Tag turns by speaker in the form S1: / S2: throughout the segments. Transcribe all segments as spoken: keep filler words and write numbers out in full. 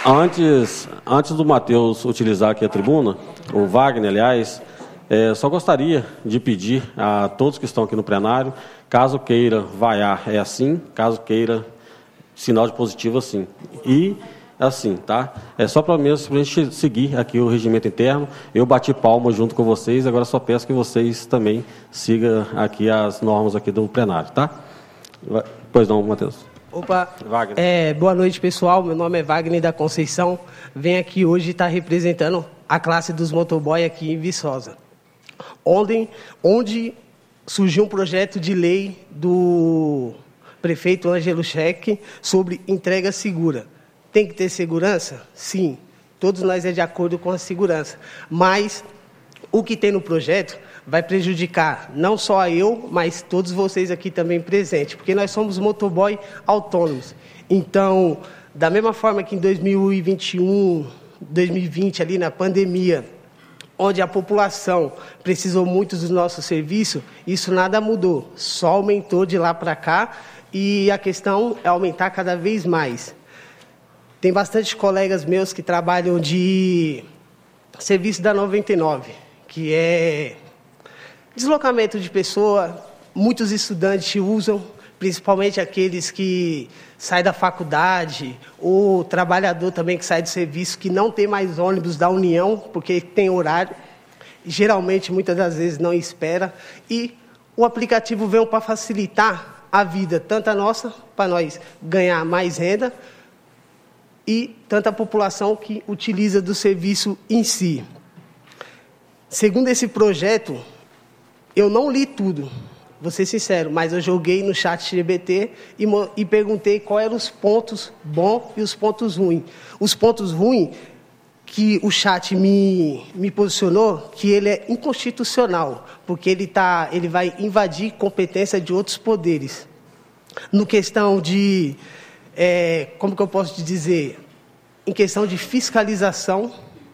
S1: Antes, antes do Matheus utilizar aqui a tribuna, o Wagner, aliás, é, só gostaria de pedir a todos que estão aqui no plenário, caso queira vaiar, é assim, caso queira sinal de positivo, assim. E assim, tá? É só para mesmo para a gente seguir aqui o regimento interno. Eu bati palma junto com vocês, agora só peço que vocês também sigam aqui as normas aqui do plenário, tá? Pois não, Matheus.
S2: Opa, é, boa noite, pessoal. Meu nome é Wagner da Conceição. Venho aqui hoje estar representando a classe dos motoboy aqui em Viçosa, onde, onde surgiu um projeto de lei do prefeito Ângelo Cheque sobre entrega segura. Tem que ter segurança? Sim, todos nós é de acordo com a segurança, mas o que tem no projeto vai prejudicar não só eu, mas todos vocês aqui também presentes, porque nós somos motoboy autônomos. Então, da mesma forma que em dois mil e vinte e um, dois mil e vinte, ali na pandemia, onde a população precisou muito do nosso serviço, isso nada mudou, só aumentou de lá para cá e a questão é aumentar cada vez mais. Tem bastante colegas meus que trabalham de serviço da noventa e nove, que é deslocamento de pessoa, muitos estudantes usam, principalmente aqueles que saem da faculdade, ou trabalhador também que sai do serviço, que não tem mais ônibus da União, porque tem horário, geralmente, muitas das vezes, não espera, e o aplicativo veio para facilitar a vida, tanto a nossa, para nós ganhar mais renda, e tanto a população que utiliza do serviço em si. Segundo esse projeto, eu não li tudo, vou ser sincero, mas eu joguei no chat G P T e, e perguntei quais eram os pontos bons e os pontos ruins. Os pontos ruins que o chat me, me posicionou, que ele é inconstitucional, porque ele, tá, ele vai invadir competência de outros poderes. No questão de, é, como que eu posso te dizer, em questão de fiscalização,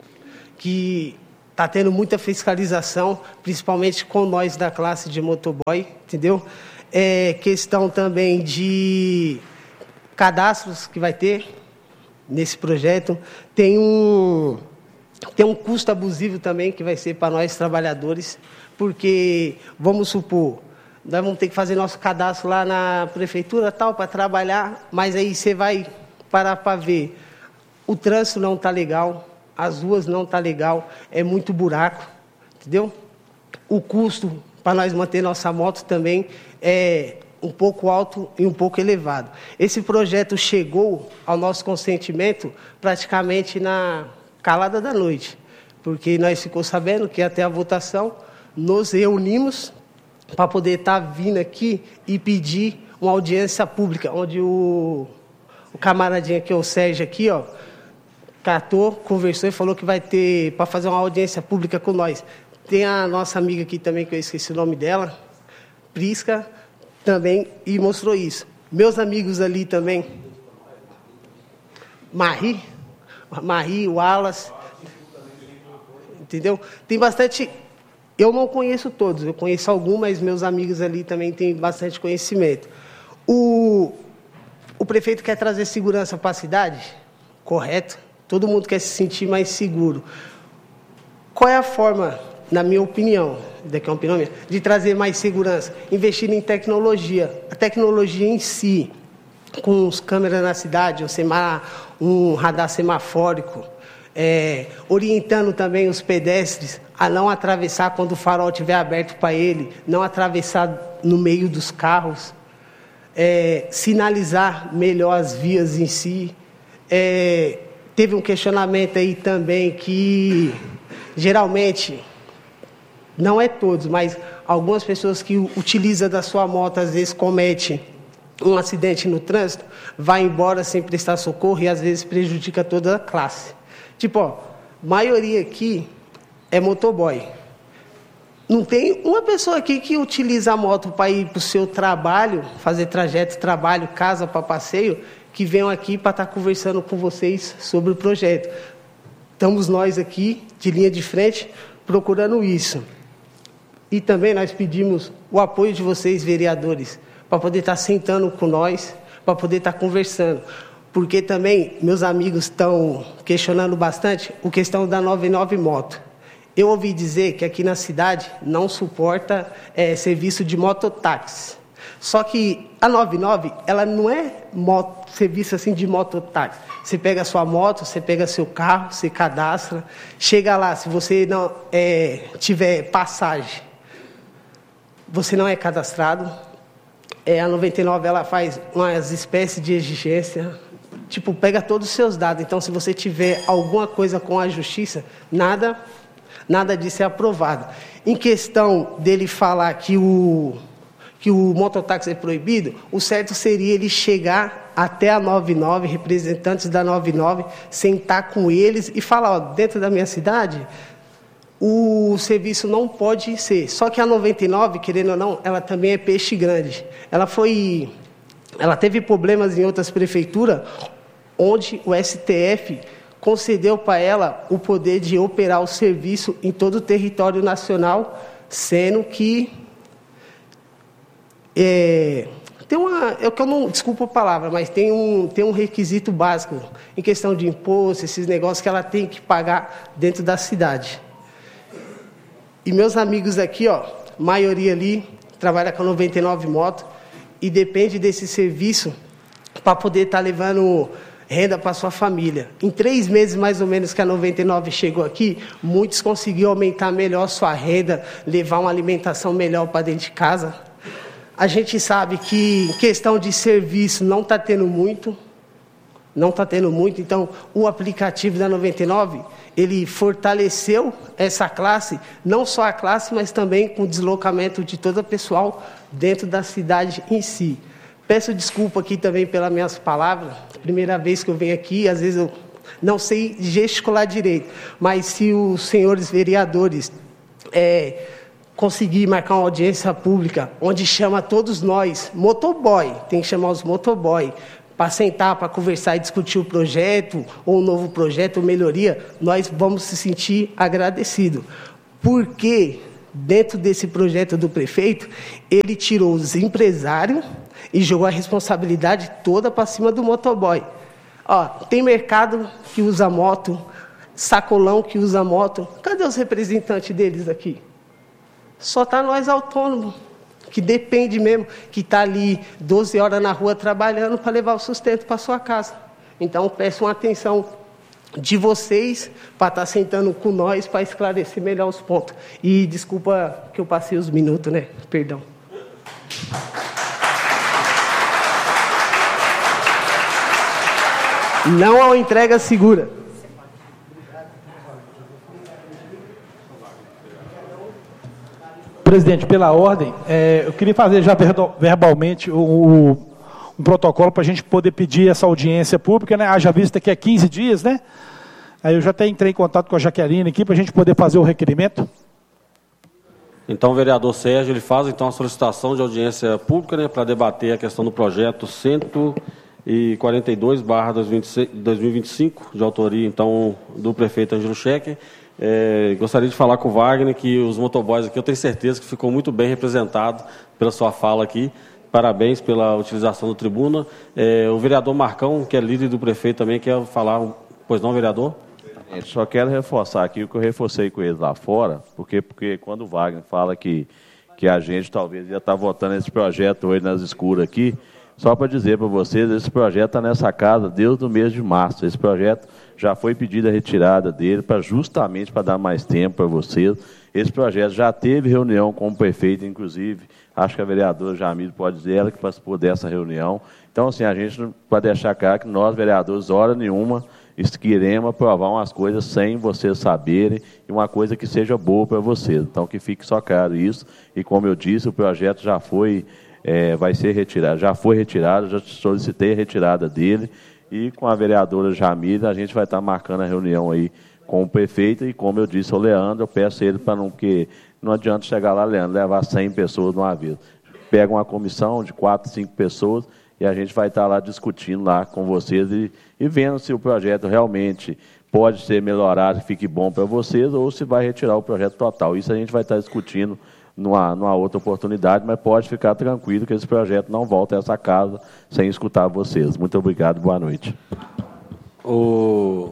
S2: que está tendo muita fiscalização, principalmente com nós da classe de motoboy, entendeu? É questão também de cadastros que vai ter nesse projeto. Tem um, tem um custo abusivo também que vai ser para nós trabalhadores, porque, vamos supor, nós vamos ter que fazer nosso cadastro lá na prefeitura tal para trabalhar, mas aí você vai parar para ver, o trânsito não está legal, as ruas não estão legal, é muito buraco, entendeu? O custo para nós manter nossa moto também é um pouco alto e um pouco elevado. Esse projeto chegou ao nosso consentimento praticamente na calada da noite, porque nós ficamos sabendo que até a votação nos reunimos para poder estar vindo aqui e pedir uma audiência pública, onde o, o camaradinho aqui, o Sérgio aqui, ó, catou, conversou e falou que vai ter, para fazer uma audiência pública com nós. Tem a nossa amiga aqui também, que eu esqueci o nome dela, Prisca, também, e mostrou isso. Meus amigos ali também, Marie, Marie, Wallace, entendeu? Tem bastante, eu não conheço todos, eu conheço alguns, mas meus amigos ali também têm bastante conhecimento. O, o prefeito quer trazer segurança para a cidade? Correto. Todo mundo quer se sentir mais seguro. Qual é a forma, na minha opinião, daqui é uma opinião minha, de trazer mais segurança? Investir em tecnologia. A tecnologia em si, com as câmeras na cidade, um, sema, um radar semafórico, é, orientando também os pedestres a não atravessar quando o farol estiver aberto para ele, não atravessar no meio dos carros, é, sinalizar melhor as vias em si. É, teve um questionamento aí também que, geralmente, não é todos, mas algumas pessoas que utilizam da sua moto, às vezes cometem um acidente no trânsito, vai embora sem prestar socorro e, às vezes, prejudica toda a classe. Tipo, ó, maioria aqui é motoboy. Não tem uma pessoa aqui que utiliza a moto para ir para o seu trabalho, fazer trajeto, trabalho, casa, para passeio, que venham aqui para estar conversando com vocês sobre o projeto. Estamos nós aqui, de linha de frente, procurando isso. E também nós pedimos o apoio de vocês, vereadores, para poder estar sentando com nós, para poder estar conversando. porque também meus amigos estão questionando bastante a questão da noventa e nove Moto. Eu ouvi dizer que aqui na cidade não suporta é, serviço de mototáxi. Só que a noventa e nove, ela não é moto, serviço assim de mototáxi. Você pega a sua moto, você pega seu carro, você cadastra, chega lá, se você não é, tiver passagem, você não é cadastrado. É, a noventa e nove, ela faz umas espécies de exigência, tipo, pega todos os seus dados. Então, se você tiver alguma coisa com a justiça, nada, nada disso é aprovado. Em questão dele falar que o... que o mototáxi é proibido, o certo seria ele chegar até a noventa e nove, representantes da noventa e nove, sentar com eles e falar, ó, dentro da minha cidade, o serviço não pode ser. Só que a noventa e nove, querendo ou não, ela também é peixe grande. Ela foi, ela teve problemas em outras prefeituras, onde o S T F concedeu para ela o poder de operar o serviço em todo o território nacional, sendo que É, tem uma, é que eu não, desculpa a palavra, mas tem um, tem um requisito básico em questão de imposto, esses negócios que ela tem que pagar dentro da cidade. E meus amigos aqui, ó, maioria ali trabalha com noventa e nove Moto e depende desse serviço para poder estar tá levando renda para sua família. Em três meses, mais ou menos, que a noventa e nove chegou aqui, muitos conseguiram aumentar melhor sua renda, levar uma alimentação melhor para dentro de casa. A gente sabe que questão de serviço não está tendo muito, não está tendo muito, então o aplicativo da noventa e nove, ele fortaleceu essa classe, não só a classe, mas também com o deslocamento de todo o pessoal dentro da cidade em si. Peço desculpa aqui também pelas minhas palavras, primeira vez que eu venho aqui, às vezes eu não sei gesticular direito, mas se os senhores vereadores é, conseguir marcar uma audiência pública, onde chama todos nós, motoboy, tem que chamar os motoboy, para sentar, para conversar e discutir o projeto, ou um novo projeto, ou melhoria, nós vamos se sentir agradecidos. Porque, dentro desse projeto do prefeito, ele tirou os empresários e jogou a responsabilidade toda para cima do motoboy. Ó, tem mercado que usa moto, sacolão que usa moto, cadê os representantes deles aqui? Só está nós autônomos, que depende mesmo, que está ali doze horas na rua trabalhando para levar o sustento para sua casa. Então, peço uma atenção de vocês para estar tá sentando com nós para esclarecer melhor os pontos. E desculpa que eu passei os minutos, né? Perdão. Não há entrega segura.
S3: Presidente, pela ordem, é, eu queria fazer já verbalmente o, o, um protocolo para a gente poder pedir essa audiência pública, né? Haja vista que é quinze dias, né? Aí eu já até entrei em contato com a Jaqueline aqui para a gente poder fazer o requerimento.
S1: Então, o vereador Sérgio, ele faz então a solicitação de audiência pública, né, para debater a questão do projeto cento e quarenta e dois barra dois mil e vinte e cinco, de autoria, então, do prefeito Ângelo Schecker. É, gostaria de falar com o Wagner que os motoboys aqui, eu tenho certeza que ficou muito bem representado pela sua fala aqui. Parabéns pela utilização do tribuna. É, o vereador Marcão, que é líder do prefeito também, quer falar, pois não, vereador?
S4: Eu só quero reforçar aqui o que eu reforcei com eles lá fora, porque, porque quando o Wagner fala que, que a gente talvez ia estar votando esse projeto hoje nas escuras aqui, só para dizer para vocês, esse projeto está nessa casa desde o mês de março. Esse projeto já foi pedida a retirada dele, pra, justamente para dar mais tempo para vocês. Esse projeto já teve reunião com o prefeito, inclusive, acho que a vereadora Jamile pode dizer, ela que participou dessa reunião. Então, assim, a gente, para deixar claro que nós, vereadores, hora nenhuma, queremos aprovar umas coisas sem vocês saberem, e uma coisa que seja boa para vocês. Então, que fique só claro isso. E, como eu disse, o projeto já foi... É, vai ser retirado, já foi retirado, já solicitei a retirada dele, e com a vereadora Jamile, a gente vai estar marcando a reunião aí com o prefeito, e como eu disse ao Leandro, eu peço a ele para não, que não adianta chegar lá, Leandro, levar cem pessoas de uma vez. Pega uma comissão de quatro, cinco pessoas, e a gente vai estar lá discutindo lá com vocês, e, e vendo se o projeto realmente pode ser melhorado, fique bom para vocês, ou se vai retirar o projeto total. Isso a gente vai estar discutindo numa, numa outra oportunidade, mas pode ficar tranquilo que esse projeto não volta a essa casa sem escutar vocês. Muito obrigado, boa noite.
S1: O...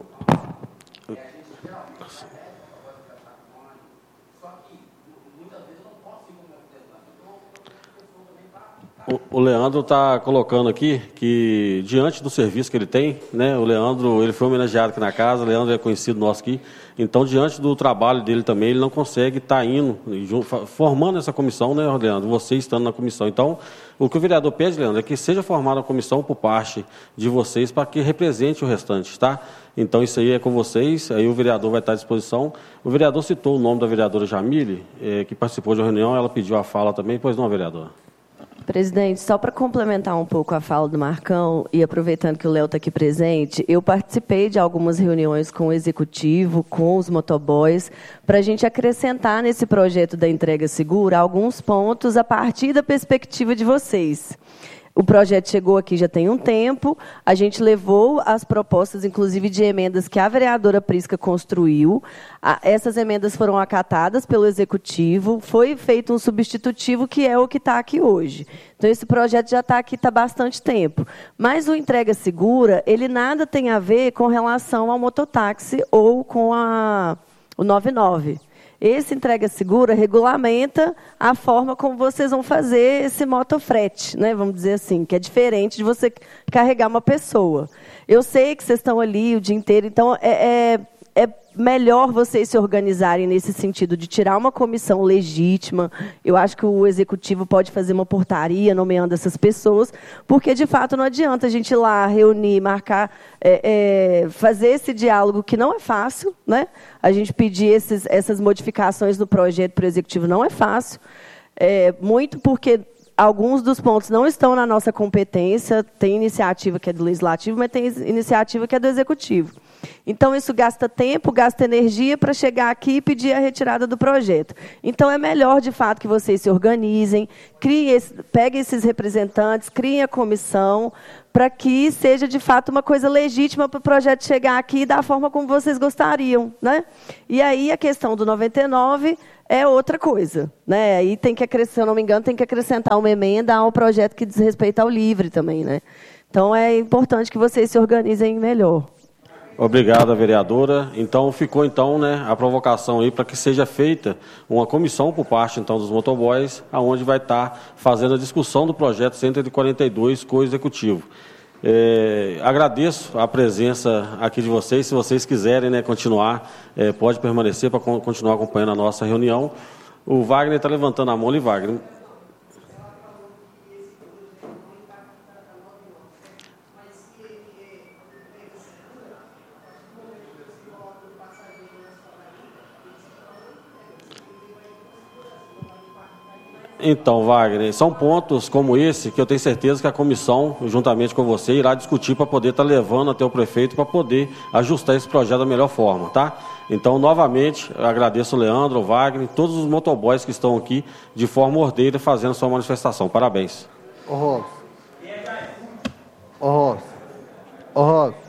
S1: O Leandro está colocando aqui que, diante do serviço que ele tem, né, o Leandro ele foi homenageado aqui na casa, o Leandro é conhecido nosso aqui, então, diante do trabalho dele também, ele não consegue estar tá indo, formando essa comissão, né, Leandro, você estando na comissão. Então, o que o vereador pede, Leandro, é que seja formada a comissão por parte de vocês para que represente o restante, tá? Então, isso aí é com vocês, aí o vereador vai estar à disposição. O vereador citou o nome da vereadora Jamile, eh, que participou de uma reunião, ela pediu a fala também, pois não, vereadora?
S5: Presidente, só para complementar um pouco a fala do Marcão, e aproveitando que o Léo está aqui presente, eu participei de algumas reuniões com o Executivo, com os motoboys, para a gente acrescentar nesse projeto da entrega segura alguns pontos a partir da perspectiva de vocês. O projeto chegou aqui já tem um tempo, a gente levou as propostas, inclusive, de emendas que a vereadora Prisca construiu. Essas emendas foram acatadas pelo Executivo, foi feito um substitutivo, que é o que está aqui hoje. Então, esse projeto já está aqui há bastante tempo. Mas o entrega segura, ele nada tem a ver com relação ao mototáxi ou com a, o noventa e nove. Esse entrega segura regulamenta a forma como vocês vão fazer esse motofrete, né? Vamos dizer assim, que é diferente de você carregar uma pessoa. Eu sei que vocês estão ali o dia inteiro, então é, é, é melhor vocês se organizarem nesse sentido de tirar uma comissão legítima. Eu acho que o Executivo pode fazer uma portaria nomeando essas pessoas, porque, de fato, não adianta a gente ir lá, reunir, marcar, é, é, fazer esse diálogo, que não é fácil, né? A gente pedir esses, essas modificações no projeto para o Executivo não é fácil, é, muito porque alguns dos pontos não estão na nossa competência, tem iniciativa que é do Legislativo, mas tem iniciativa que é do Executivo. Então, isso gasta tempo, gasta energia para chegar aqui e pedir a retirada do projeto. Então, é melhor, de fato, que vocês se organizem, criem esse, peguem esses representantes, criem a comissão, para que seja, de fato, uma coisa legítima para o projeto chegar aqui da forma como vocês gostariam, né? E aí, a questão do noventa e nove é outra coisa, né? Aí tem que acrescentar, se eu não me engano, tem que acrescentar uma emenda ao projeto que diz respeito ao livre também, né? Então, é importante que vocês se organizem melhor.
S1: Obrigado, vereadora. Então, ficou então, né, a provocação aí para que seja feita uma comissão por parte então dos motoboys, aonde vai estar fazendo a discussão do projeto cento e quarenta e dois com o Executivo. É, agradeço a presença aqui de vocês. Se vocês quiserem, né, continuar, é, pode permanecer para continuar acompanhando a nossa reunião. O Wagner está levantando a mão ali, Wagner. Então, Wagner, são pontos como esse que eu tenho certeza que a comissão, juntamente com você, irá discutir para poder estar levando até o prefeito para poder ajustar esse projeto da melhor forma, tá? Então, novamente, eu agradeço o Leandro, o Wagner, todos os motoboys que estão aqui de forma ordeira fazendo sua manifestação. Parabéns.
S6: Ô, Ross. Ô, Ross. Ô, Ross.